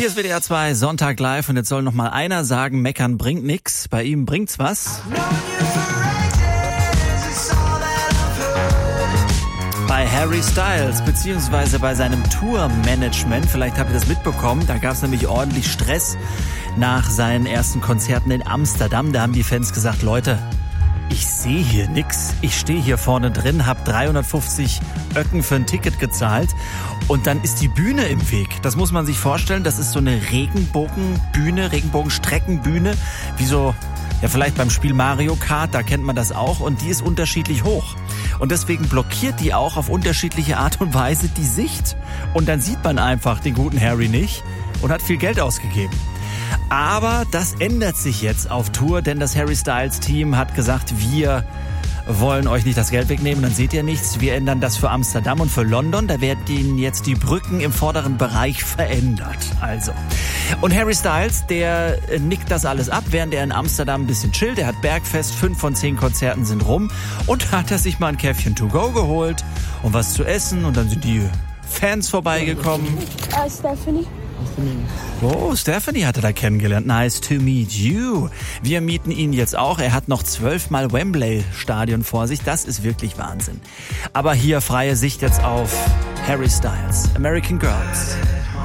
Hier ist WDR 2 Sonntag live und jetzt soll noch mal einer sagen, meckern bringt nix. Bei ihm bringt's was. Bei Harry Styles, beziehungsweise bei seinem Tourmanagement, vielleicht habt ihr das mitbekommen, da gab es nämlich ordentlich Stress nach seinen ersten Konzerten in Amsterdam. Da haben die Fans gesagt, Leute, ich sehe hier nix. Ich stehe hier vorne drin, habe 350 Öcken für ein Ticket gezahlt und dann ist die Bühne im Weg. Das muss man sich vorstellen, das ist so eine Regenbogenbühne, Regenbogenstreckenbühne, wie so, ja vielleicht beim Spiel Mario Kart, da kennt man das auch und die ist unterschiedlich hoch. Und deswegen blockiert die auch auf unterschiedliche Art und Weise die Sicht. Und dann sieht man einfach den guten Harry nicht und hat viel Geld ausgegeben. Aber das ändert sich jetzt auf Tour, denn das Harry Styles Team hat gesagt, wollen euch nicht das Geld wegnehmen, dann seht ihr nichts. Wir ändern das für Amsterdam und für London. Da werden jetzt die Brücken im vorderen Bereich verändert. Also. Und Harry Styles, der nickt das alles ab, während er in Amsterdam ein bisschen chillt. Er hat Bergfest, 5 von 10 Konzerten sind rum. Und hat er sich mal ein Käffchen to go geholt und was zu essen. Und dann sind die Fans vorbeigekommen. Stephanie. Oh, Stephanie hat er da kennengelernt. Nice to meet you. Wir mieten ihn jetzt auch. Er hat noch 12-mal Wembley-Stadion vor sich. Das ist wirklich Wahnsinn. Aber hier freie Sicht jetzt auf Harry Styles. American Girls.